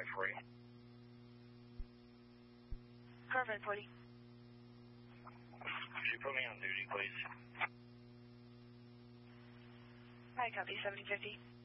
5 for you. Car 540. Could you put me on duty, please? Hi, copy 7050.